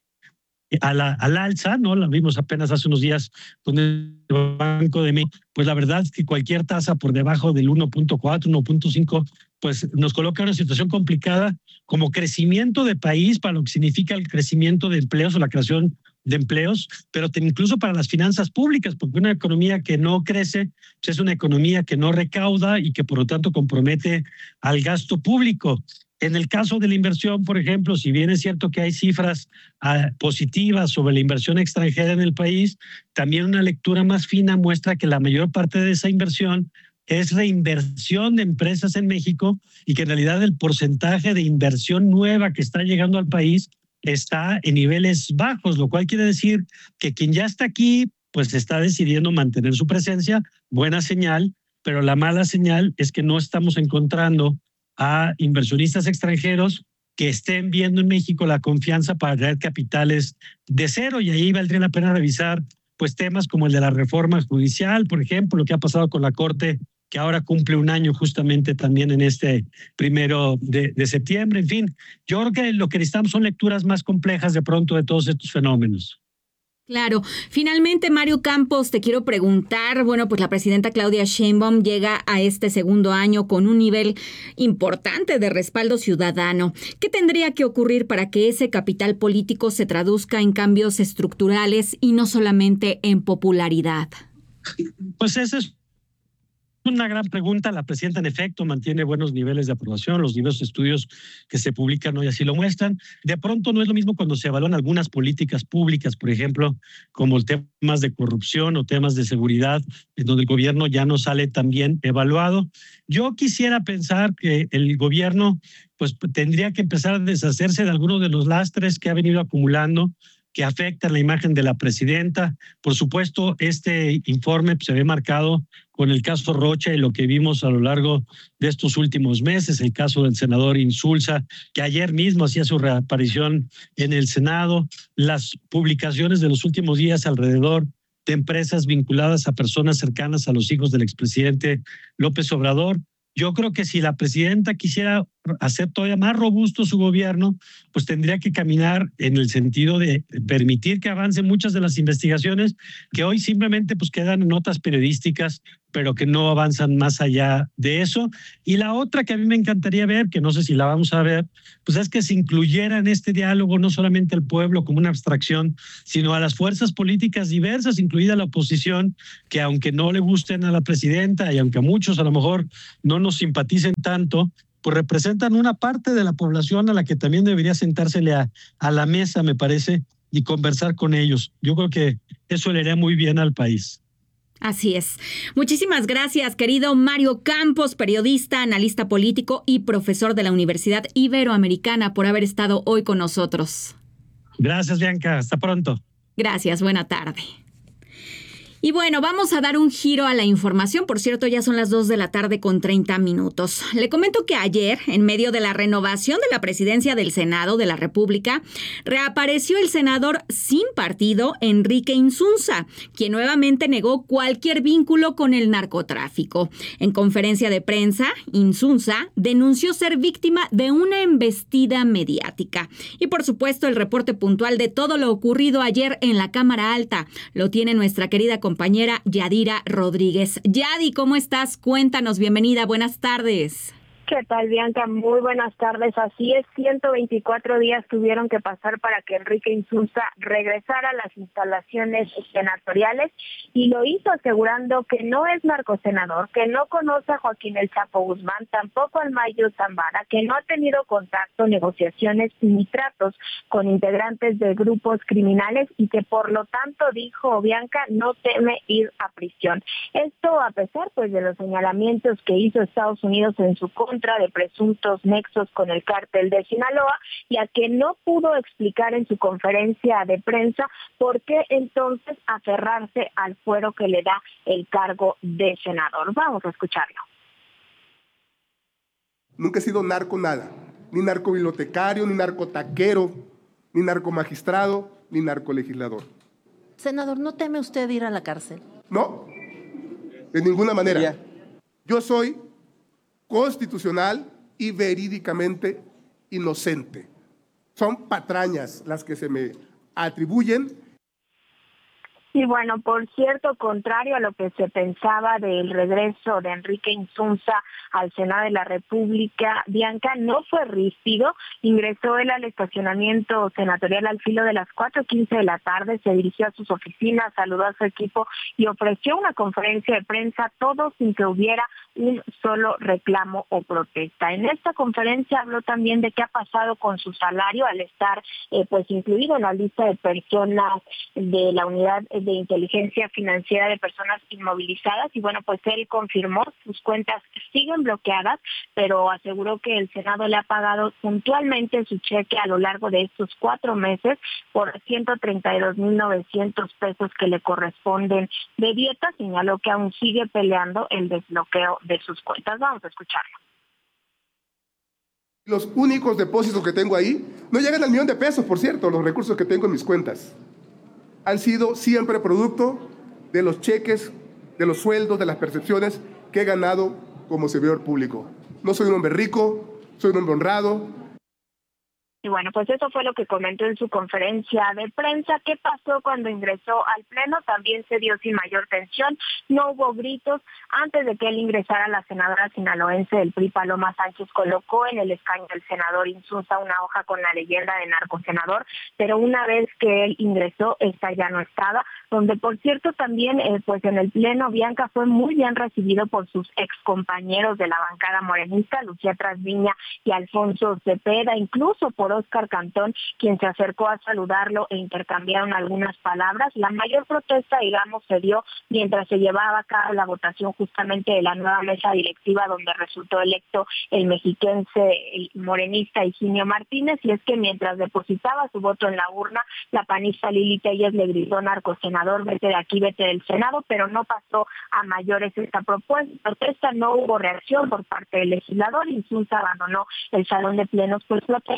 a la, al alza, ¿no? La vimos apenas hace unos días con el Banco de México, pues la verdad es que cualquier tasa por debajo del uno punto cuatro, uno punto cinco, pues nos coloca en una situación complicada como crecimiento de país para lo que significa el crecimiento de empleos o la creación de empleos, pero incluso para las finanzas públicas, porque una economía que no crece pues es una economía que no recauda y que por lo tanto compromete al gasto público. En el caso de la inversión, por ejemplo, si bien es cierto que hay cifras uh, positivas sobre la inversión extranjera en el país, también una lectura más fina muestra que la mayor parte de esa inversión es reinversión de empresas en México y que en realidad el porcentaje de inversión nueva que está llegando al país está en niveles bajos, lo cual quiere decir que quien ya está aquí pues está decidiendo mantener su presencia, buena señal, pero la mala señal es que no estamos encontrando a inversionistas extranjeros que estén viendo en México la confianza para traer capitales de cero, y ahí valdría la pena revisar pues temas como el de la reforma judicial, por ejemplo, lo que ha pasado con la Corte, que ahora cumple un año justamente también en este primero de, de septiembre. En fin, yo creo que lo que necesitamos son lecturas más complejas de pronto de todos estos fenómenos. Claro. Finalmente, Mario Campos, te quiero preguntar, bueno, pues la presidenta Claudia Sheinbaum llega a este segundo año con un nivel importante de respaldo ciudadano. ¿Qué tendría que ocurrir para que ese capital político se traduzca en cambios estructurales y no solamente en popularidad? Pues ese es una gran pregunta. La presidenta, en efecto, mantiene buenos niveles de aprobación. Los diversos estudios que se publican hoy así lo muestran. De pronto no es lo mismo cuando se evalúan algunas políticas públicas, por ejemplo, como el temas de corrupción o temas de seguridad, en donde el gobierno ya no sale tan bien evaluado. Yo quisiera pensar que el gobierno pues, tendría que empezar a deshacerse de algunos de los lastres que ha venido acumulando, que afectan la imagen de la presidenta. Por supuesto, este informe se ve marcado con el caso Rocha y lo que vimos a lo largo de estos últimos meses, el caso del senador Insulza, que ayer mismo hacía su reaparición en el Senado, las publicaciones de los últimos días alrededor de empresas vinculadas a personas cercanas a los hijos del expresidente López Obrador. Yo creo que si la presidenta quisiera hacer todavía más robusto su gobierno, pues tendría que caminar en el sentido de permitir que avancen muchas de las investigaciones que hoy simplemente pues quedan en notas periodísticas, pero que no avanzan más allá de eso. Y la otra que a mí me encantaría ver, que no sé si la vamos a ver, pues es que se incluyera en este diálogo no solamente al pueblo como una abstracción, sino a las fuerzas políticas diversas, incluida la oposición, que aunque no le gusten a la presidenta y aunque a muchos a lo mejor no nos simpaticen tanto, pues representan una parte de la población a la que también debería sentársele a, a la mesa, me parece, y conversar con ellos. Yo creo que eso le haría muy bien al país. Así es. Muchísimas gracias, querido Mario Campos, periodista, analista político y profesor de la Universidad Iberoamericana, por haber estado hoy con nosotros. Gracias, Bianca. Hasta pronto. Gracias. Buena tarde. Y bueno, vamos a dar un giro a la información. Por cierto, ya son las dos de la tarde con treinta minutos. Le comento que ayer, en medio de la renovación de la presidencia del Senado de la República, reapareció el senador sin partido, Enrique Insunza, quien nuevamente negó cualquier vínculo con el narcotráfico. En conferencia de prensa, Insunza denunció ser víctima de una embestida mediática. Y por supuesto, el reporte puntual de todo lo ocurrido ayer en la Cámara Alta lo tiene nuestra querida compañera compañera Yadira Rodríguez. Yadi, ¿cómo estás? Cuéntanos, bienvenida, buenas tardes. ¿Qué tal, Bianca? Muy buenas tardes. Así es, ciento veinticuatro días tuvieron que pasar para que Enrique Insunza regresara a las instalaciones senatoriales y lo hizo asegurando que no es narcosenador, que no conoce a Joaquín El Chapo Guzmán, tampoco al Mayo Zambada, que no ha tenido contacto, negociaciones ni tratos con integrantes de grupos criminales y que por lo tanto, dijo Bianca, no teme ir a prisión. Esto a pesar pues de los señalamientos que hizo Estados Unidos en su contra de presuntos nexos con el cártel de Sinaloa, ya que no pudo explicar en su conferencia de prensa por qué entonces aferrarse al fuero que le da el cargo de senador. Vamos a escucharlo. Nunca he sido narco nada, ni narcobibliotecario, ni narcotaquero, ni narcomagistrado, ni narcolegislador. Senador, ¿no teme usted ir a la cárcel? No, de ninguna manera. Yo soy constitucional y verídicamente inocente. Son patrañas las que se me atribuyen. Y bueno, por cierto, contrario a lo que se pensaba del regreso de Enrique Insunza al Senado de la República, Bianca, no fue ríspido. Ingresó él al estacionamiento senatorial al filo de las cuatro quince de la tarde, se dirigió a sus oficinas, saludó a su equipo y ofreció una conferencia de prensa, todo sin que hubiera un solo reclamo o protesta. En esta conferencia habló también de qué ha pasado con su salario al estar eh, pues incluido en la lista de personas de la unidad de inteligencia financiera de personas inmovilizadas y bueno, pues él confirmó sus cuentas siguen bloqueadas, pero aseguró que el Senado le ha pagado puntualmente su cheque a lo largo de estos cuatro meses por ciento treinta y dos mil novecientos pesos que le corresponden de dieta. Señaló que aún sigue peleando el desbloqueo de sus cuentas. Vamos a escucharlo. Los únicos depósitos que tengo ahí no llegan al millón de pesos, por cierto, los recursos que tengo en mis cuentas. Han sido siempre producto de los cheques, de los sueldos, de las percepciones que he ganado como servidor público. No soy un hombre rico, soy un hombre honrado. Y bueno, pues eso fue lo que comentó en su conferencia de prensa. ¿Qué pasó cuando ingresó al Pleno? También se dio sin mayor tensión, no hubo gritos. Antes de que él ingresara, la senadora sinaloense del P R I, Paloma Sánchez, colocó en el escaño del senador Insunza una hoja con la leyenda de narcosenador, pero una vez que él ingresó, esta ya no estaba, donde por cierto también eh, pues en el Pleno, Bianca, fue muy bien recibido por sus excompañeros de la bancada morenista, Lucía Trasviña y Alfonso Cepeda, incluso por Óscar Cantón, quien se acercó a saludarlo e intercambiaron algunas palabras. La mayor protesta, digamos, se dio mientras se llevaba a cabo la votación justamente de la nueva mesa directiva, donde resultó electo el mexiquense el morenista Higinio Martínez, y es que mientras depositaba su voto en la urna, la panista Lili Telles le gritó: narcosenador, vete de aquí, vete del Senado, pero no pasó a mayores esta propuesta. Protesta, no hubo reacción por parte del legislador. Insunza abandonó el salón de plenos, pues protegido por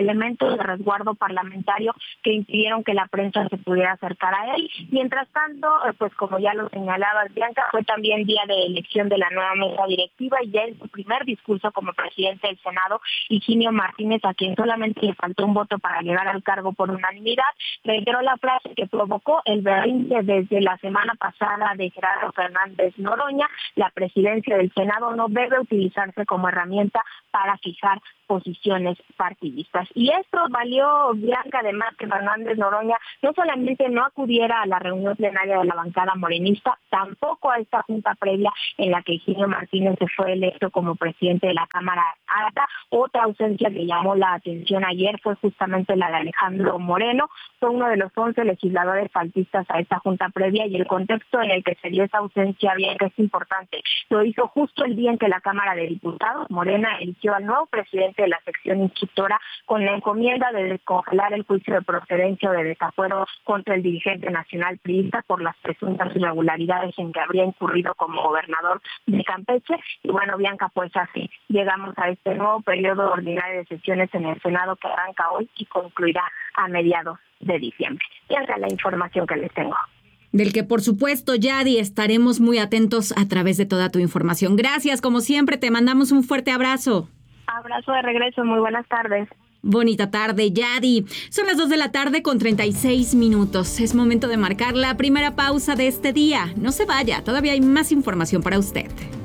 elementos de resguardo parlamentario que impidieron que la prensa se pudiera acercar a él. Mientras tanto, pues como ya lo señalaba Bianca, fue también día de elección de la nueva mesa directiva y ya en su primer discurso como presidente del Senado, Higinio Martínez, a quien solamente le faltó un voto para llegar al cargo por unanimidad, reiteró la frase que provocó el berrinche desde la semana pasada de Gerardo Fernández Noroña: la presidencia del Senado no debe utilizarse como herramienta para fijar posiciones partidistas. Y esto valió, Bianca, además que Fernández Noroña no solamente no acudiera a la reunión plenaria de la bancada morenista, tampoco a esta junta previa en la que Higinio Martínez se fue electo como presidente de la Cámara Alta. Otra ausencia que llamó la atención ayer fue justamente la de Alejandro Moreno. Fue uno de los once legisladores faltistas a esta junta previa, y el contexto en el que se dio esa ausencia, bien que es importante. Lo hizo justo el día en que la Cámara de Diputados, Morena, eligió al nuevo presidente de la sección instructora con la encomienda de descongelar el juicio de procedencia o de desafuero contra el dirigente nacional priista por las presuntas irregularidades en que habría incurrido como gobernador de Campeche. Y bueno, Bianca, pues así llegamos a este nuevo periodo ordinario de sesiones en el Senado, que arranca hoy y concluirá a mediados de diciembre. Bianca, la información que les tengo. Del que, por supuesto, Yadi, estaremos muy atentos a través de toda tu información. Gracias, como siempre, te mandamos un fuerte abrazo. Abrazo de regreso, muy buenas tardes. Bonita tarde, Yadi. Son las dos de la tarde con treinta y seis minutos. Es momento de marcar la primera pausa de este día. No se vaya, todavía hay más información para usted.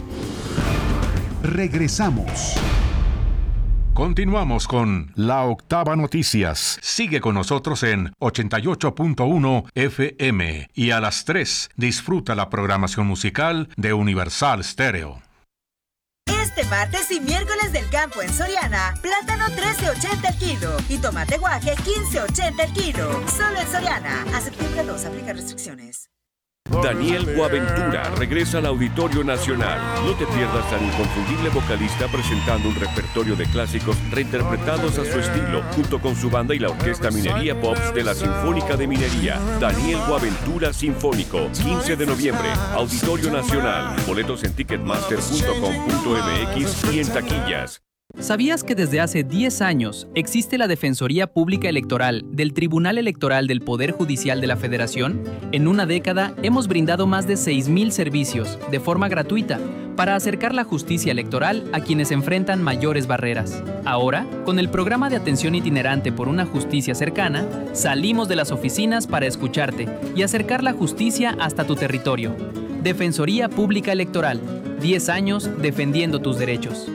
Regresamos. Continuamos con La Octava Noticias. Sigue con nosotros en ochenta y ocho punto uno F M y a las tres disfruta la programación musical de Universal Stereo. Este martes y miércoles del campo en Soriana, plátano trece ochenta el kilo y tomate guaje quince ochenta el kilo. Solo en Soriana. A septiembre dos, aplica restricciones. Daniel Boaventura regresa al Auditorio Nacional. No te pierdas al inconfundible vocalista presentando un repertorio de clásicos reinterpretados a su estilo, junto con su banda y la Orquesta Minería Pops de la Sinfónica de Minería. Daniel Boaventura Sinfónico, quince de noviembre, Auditorio Nacional. Boletos en ticketmaster punto com punto m x y en taquillas. ¿Sabías que desde hace diez años existe la Defensoría Pública Electoral del Tribunal Electoral del Poder Judicial de la Federación? En una década hemos brindado más de seis mil servicios de forma gratuita para acercar la justicia electoral a quienes enfrentan mayores barreras. Ahora, con el programa de atención itinerante por una justicia cercana, salimos de las oficinas para escucharte y acercar la justicia hasta tu territorio. Defensoría Pública Electoral, diez años defendiendo tus derechos.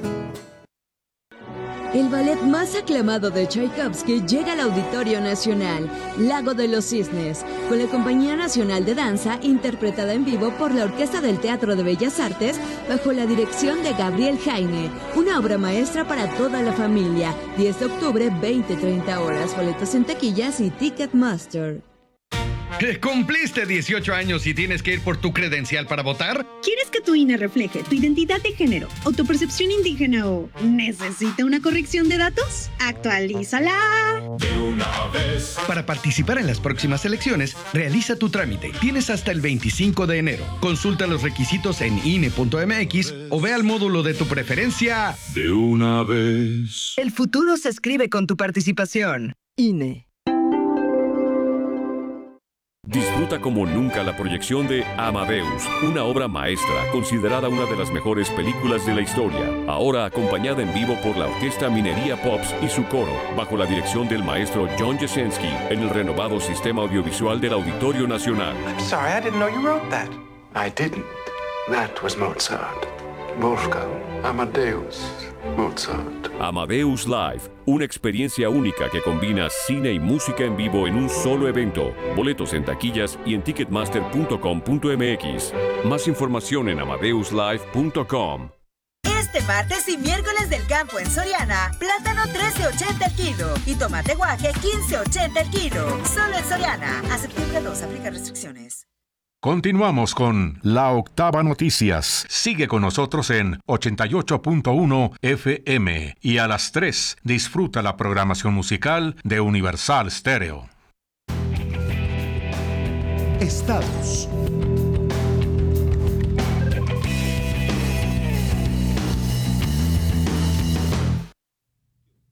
El ballet más aclamado de Tchaikovsky llega al Auditorio Nacional, Lago de los Cisnes, con la Compañía Nacional de Danza, interpretada en vivo por la Orquesta del Teatro de Bellas Artes, bajo la dirección de Gabriel Jaime. Una obra maestra para toda la familia. diez de octubre, veinte treinta horas. Boletos en taquillas y Ticketmaster. ¿Cumpliste dieciocho años y tienes que ir por tu credencial para votar? ¿Quieres que tu I N E refleje tu identidad de género, autopercepción indígena o necesita una corrección de datos? ¡Actualízala! De una vez. Para participar en las próximas elecciones, realiza tu trámite. Tienes hasta el veinticinco de enero. Consulta los requisitos en I N E punto m x o ve al módulo de tu preferencia. De una vez. El futuro se escribe con tu participación. I N E. Disfruta como nunca la proyección de Amadeus, una obra maestra considerada una de las mejores películas de la historia, ahora acompañada en vivo por la Orquesta Minería Pops y su coro, bajo la dirección del maestro John Jasenski, en el renovado sistema audiovisual del Auditorio Nacional. I'm sorry, I didn't know you wrote that. I didn't. That was Mozart. Wolfgang Amadeus Mozart. Amadeus Live, una experiencia única que combina cine y música en vivo en un solo evento. Boletos en taquillas y en ticketmaster punto com punto m x. Más información en amadeus live punto com. Este martes y miércoles del campo en Soriana, plátano trece ochenta el kilo y tomate guaje quince ochenta el kilo. Solo en Soriana. A septiembre dos, aplica restricciones. Continuamos con La Octava Noticias. Sigue con nosotros en ochenta y ocho punto uno F M y a las tres disfruta la programación musical de Universal Stereo. Estados.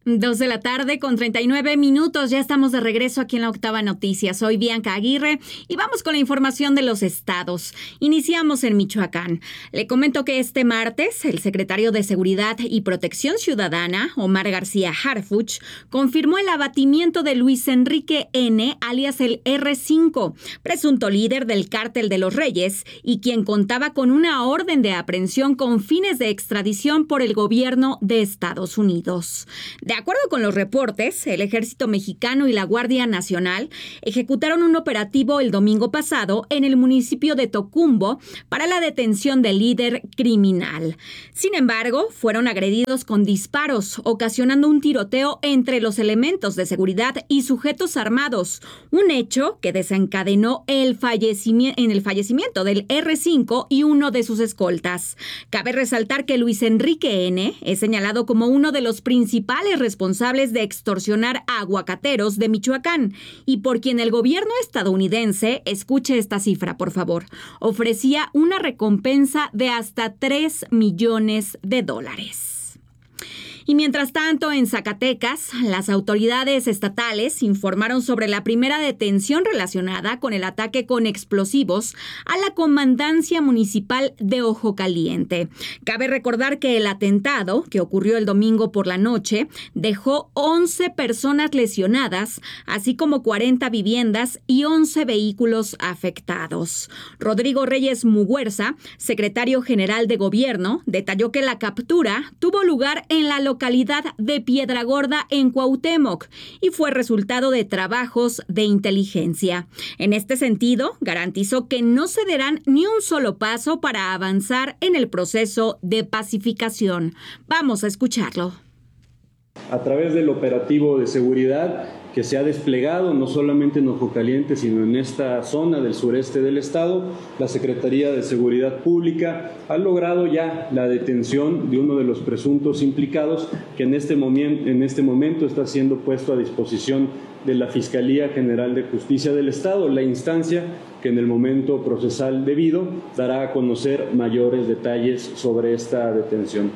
Dos de la tarde con treinta y nueve minutos. Ya estamos de regreso aquí en la Octava Noticias. Soy Bianca Aguirre y vamos con la información de los estados. Iniciamos en Michoacán. Le comento que este martes el secretario de Seguridad y Protección Ciudadana, Omar García Harfuch, confirmó el abatimiento de Luis Enrique N., alias el erre cinco, presunto líder del Cártel de los Reyes y quien contaba con una orden de aprehensión con fines de extradición por el gobierno de Estados Unidos. De acuerdo con los reportes, el Ejército Mexicano y la Guardia Nacional ejecutaron un operativo el domingo pasado en el municipio de Tocumbo para la detención del líder criminal. Sin embargo, fueron agredidos con disparos, ocasionando un tiroteo entre los elementos de seguridad y sujetos armados, un hecho que desencadenó el fallecimiento, en el fallecimiento del erre cinco y uno de sus escoltas. Cabe resaltar que Luis Enrique N. es señalado como uno de los principales responsables de extorsionar a aguacateros de Michoacán y por quien el gobierno estadounidense, escuche esta cifra por favor, ofrecía una recompensa de hasta tres millones de dólares. Y mientras tanto, en Zacatecas, las autoridades estatales informaron sobre la primera detención relacionada con el ataque con explosivos a la comandancia municipal de Ojo Caliente. Cabe recordar que el atentado, que ocurrió el domingo por la noche, dejó once personas lesionadas, así como cuarenta viviendas y once vehículos afectados. Rodrigo Reyes Muguerza, secretario general de Gobierno, detalló que la captura tuvo lugar en la localidad localidad de Piedragorda en Cuauhtémoc y fue resultado de trabajos de inteligencia. En este sentido, garantizó que no cederán ni un solo paso para avanzar en el proceso de pacificación. Vamos a escucharlo. A través del operativo de seguridad que se ha desplegado no solamente en Ojo Caliente, sino en esta zona del sureste del estado, la Secretaría de Seguridad Pública ha logrado ya la detención de uno de los presuntos implicados, que en este momento, en este momento está siendo puesto a disposición de la Fiscalía General de Justicia del Estado, la instancia que en el momento procesal debido dará a conocer mayores detalles sobre esta detención.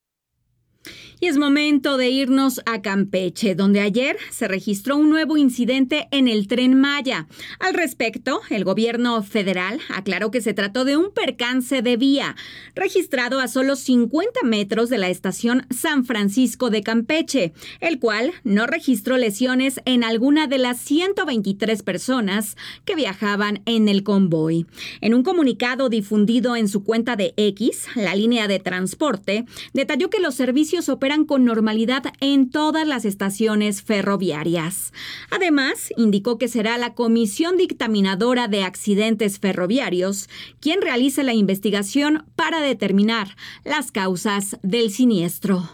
Y es momento de irnos a Campeche, donde ayer se registró un nuevo incidente en el Tren Maya. Al respecto, el gobierno federal aclaró que se trató de un percance de vía, registrado a solo cincuenta metros de la estación San Francisco de Campeche, el cual no registró lesiones en alguna de las ciento veintitrés personas que viajaban en el convoy. En un comunicado difundido en su cuenta de X, la línea de transporte detalló que los servicios operan con normalidad en todas las estaciones ferroviarias. Además, indicó que será la Comisión Dictaminadora de Accidentes Ferroviarios quien realice la investigación para determinar las causas del siniestro.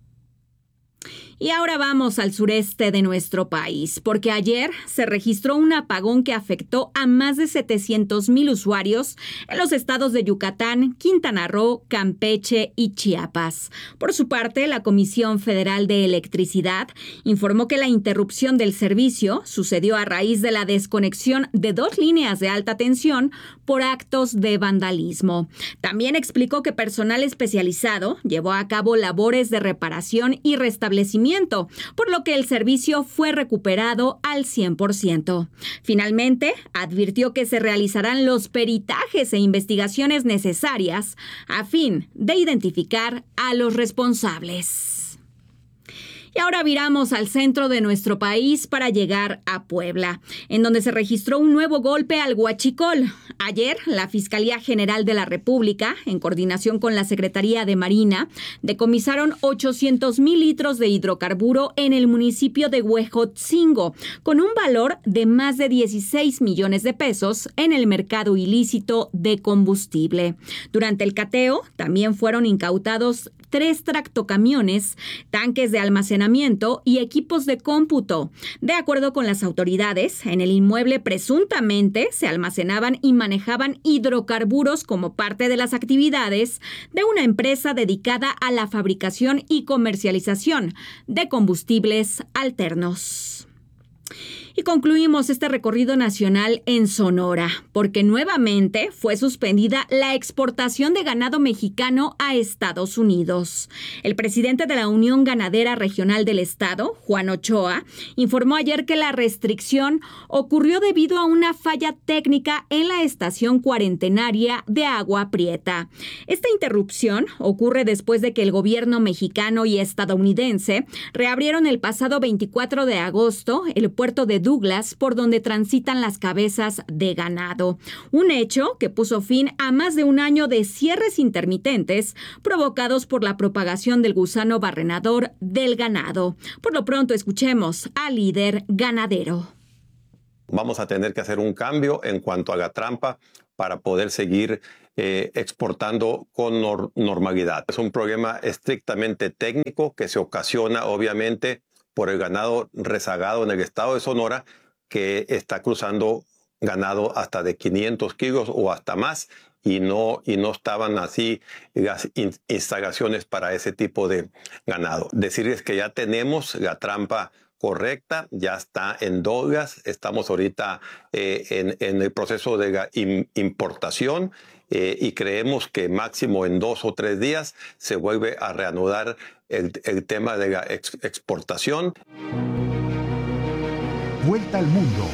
Y ahora vamos al sureste de nuestro país, porque ayer se registró un apagón que afectó a más de setecientos mil usuarios en los estados de Yucatán, Quintana Roo, Campeche y Chiapas. Por su parte, la Comisión Federal de Electricidad informó que la interrupción del servicio sucedió a raíz de la desconexión de dos líneas de alta tensión por actos de vandalismo. También explicó que personal especializado llevó a cabo labores de reparación y restablecimiento, por lo que el servicio fue recuperado al cien por ciento. Finalmente, advirtió que se realizarán los peritajes e investigaciones necesarias a fin de identificar a los responsables. Y ahora viramos al centro de nuestro país para llegar a Puebla, en donde se registró un nuevo golpe al huachicol. Ayer, la Fiscalía General de la República, en coordinación con la Secretaría de Marina, decomisaron ochocientos mil litros de hidrocarburo en el municipio de Huejotzingo, con un valor de más de dieciséis millones de pesos en el mercado ilícito de combustible. Durante el cateo, también fueron incautados tres tractocamiones, tanques de almacenamiento y equipos de cómputo. De acuerdo con las autoridades, en el inmueble presuntamente se almacenaban y manejaban hidrocarburos como parte de las actividades de una empresa dedicada a la fabricación y comercialización de combustibles alternos. Y concluimos este recorrido nacional en Sonora, porque nuevamente fue suspendida la exportación de ganado mexicano a Estados Unidos. El presidente de la Unión Ganadera Regional del Estado, Juan Ochoa, informó ayer que la restricción ocurrió debido a una falla técnica en la estación cuarentenaria de Agua Prieta. Esta interrupción ocurre después de que el gobierno mexicano y estadounidense reabrieron el pasado veinticuatro de agosto el puerto de Douglas, por donde transitan las cabezas de ganado. Un hecho que puso fin a más de un año de cierres intermitentes provocados por la propagación del gusano barrenador del ganado. Por lo pronto, escuchemos al líder ganadero. Vamos a tener que hacer un cambio en cuanto a la trampa para poder seguir eh, exportando con nor- normalidad. Es un problema estrictamente técnico que se ocasiona obviamente por el ganado rezagado en el estado de Sonora, que está cruzando ganado hasta de quinientos kilos o hasta más, y no, y no estaban así las in- instalaciones para ese tipo de ganado. Decirles que ya tenemos la trampa correcta, ya está en Douglas, estamos ahorita eh, en, en el proceso de la im- importación eh, y creemos que máximo en dos o tres días se vuelve a reanudar el, el tema de la ex- exportación. Vuelta al mundo.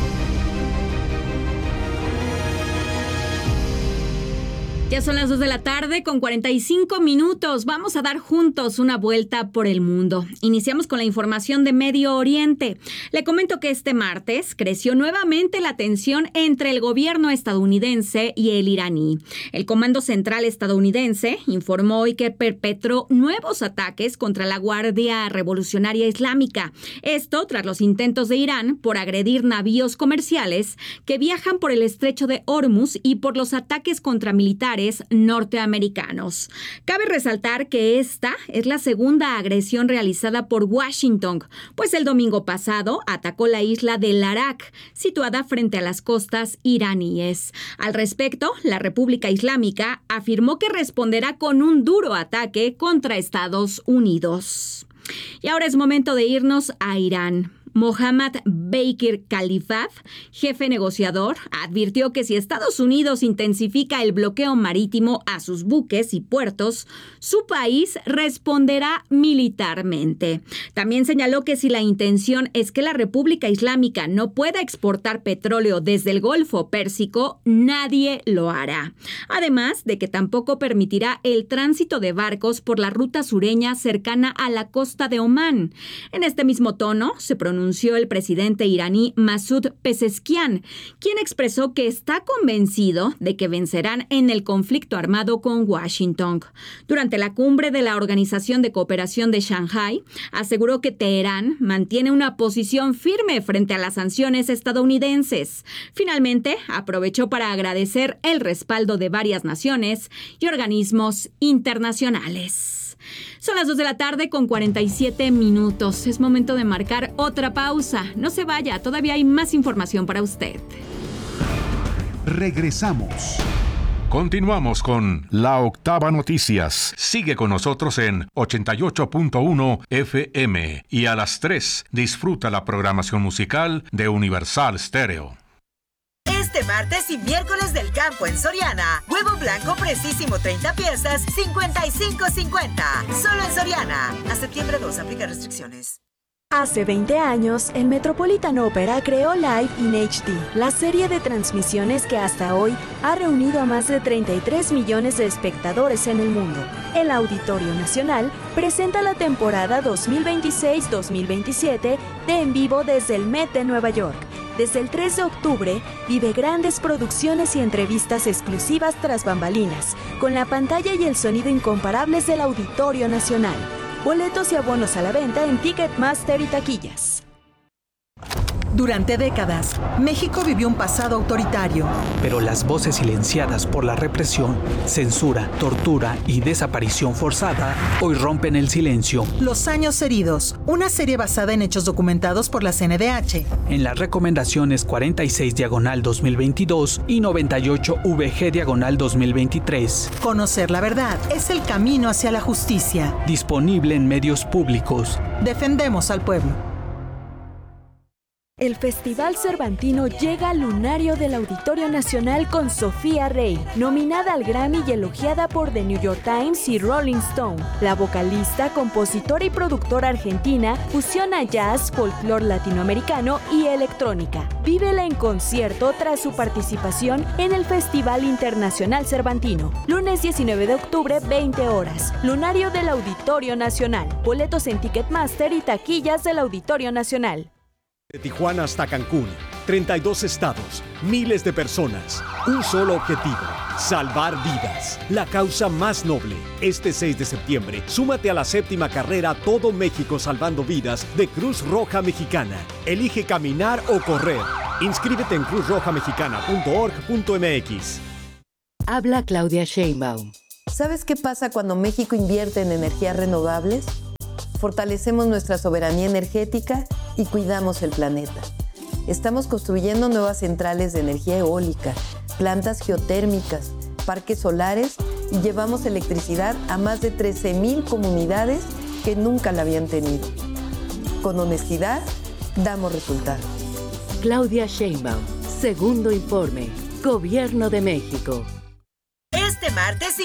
Ya son las dos de la tarde con cuarenta y cinco minutos. Vamos a dar juntos una vuelta por el mundo. Iniciamos con la información de Medio Oriente. Le comento que este martes creció nuevamente la tensión entre el gobierno estadounidense y el iraní. El Comando Central estadounidense informó hoy que perpetró nuevos ataques contra la Guardia Revolucionaria Islámica. Esto tras los intentos de Irán por agredir navíos comerciales que viajan por el estrecho de Hormuz y por los ataques contra militares norteamericanos. Cabe resaltar que esta es la segunda agresión realizada por Washington, pues el domingo pasado atacó la isla de Larak, situada frente a las costas iraníes. Al respecto, la República Islámica afirmó que responderá con un duro ataque contra Estados Unidos. Y ahora es momento de irnos a Irán. Mohammad Bakir Khalifat, jefe negociador, advirtió que si Estados Unidos intensifica el bloqueo marítimo a sus buques y puertos, su país responderá militarmente. También señaló que si la intención es que la República Islámica no pueda exportar petróleo desde el Golfo Pérsico, nadie lo hará. Además de que tampoco permitirá el tránsito de barcos por la ruta sureña cercana a la costa de Omán. En este mismo tono se pronunció el presidente iraní Masoud Pezeshkian, quien expresó que está convencido de que vencerán en el conflicto armado con Washington. Durante la cumbre de la Organización de Cooperación de Shanghái, aseguró que Teherán mantiene una posición firme frente a las sanciones estadounidenses. Finalmente, aprovechó para agradecer el respaldo de varias naciones y organismos internacionales. Son las dos de la tarde con cuarenta y siete minutos. Es momento de marcar otra pausa. No se vaya, todavía hay más información para usted. Regresamos. Continuamos con La Octava Noticias. Sigue con nosotros en ochenta y ocho punto uno F M y a las tres disfruta la programación musical de Universal Stereo. Este martes y miércoles del campo en Soriana. Huevo blanco precisísimo treinta piezas, cincuenta y cinco cincuenta. Solo en Soriana. A septiembre dos, aplica restricciones. Hace veinte años, el Metropolitan Opera creó Live in H D, la serie de transmisiones que hasta hoy ha reunido a más de treinta y tres millones de espectadores en el mundo. El Auditorio Nacional presenta la temporada dos mil veintiséis dos mil veintisiete de En Vivo desde el Met de Nueva York. Desde el tres de octubre, vive grandes producciones y entrevistas exclusivas tras bambalinas, con la pantalla y el sonido incomparables del Auditorio Nacional. Boletos y abonos a la venta en Ticketmaster y taquillas. Durante décadas, México vivió un pasado autoritario. Pero las voces silenciadas por la represión, censura, tortura y desaparición forzada hoy rompen el silencio. Los años heridos, una serie basada en hechos documentados por la C N D H. En las recomendaciones cuarenta y seis diagonal dos mil veintidós y noventa y ocho V G diagonal dos mil veintitrés. Conocer la verdad es el camino hacia la justicia. Disponible en medios públicos. Defendemos al pueblo. El Festival Cervantino llega al lunario del Auditorio Nacional con Sofía Rey, nominada al Grammy y elogiada por The New York Times y Rolling Stone. La vocalista, compositora y productora argentina fusiona jazz, folclore latinoamericano y electrónica. Vívela en concierto tras su participación en el Festival Internacional Cervantino. Lunes diecinueve de octubre, veinte horas. Lunario del Auditorio Nacional. Boletos en Ticketmaster y taquillas del Auditorio Nacional. De Tijuana hasta Cancún, treinta y dos estados, miles de personas, un solo objetivo, salvar vidas. La causa más noble. Este seis de septiembre, súmate a la séptima carrera Todo México Salvando Vidas de Cruz Roja Mexicana. Elige caminar o correr. Inscríbete en cruz roja mexicana punto org punto m x. Habla Claudia Sheinbaum. ¿Sabes qué pasa cuando México invierte en energías renovables? Fortalecemos nuestra soberanía energética y cuidamos el planeta. Estamos construyendo nuevas centrales de energía eólica, plantas geotérmicas, parques solares y llevamos electricidad a más de trece mil comunidades que nunca la habían tenido. Con honestidad, damos resultados. Claudia Sheinbaum, segundo informe, Gobierno de México. Este martes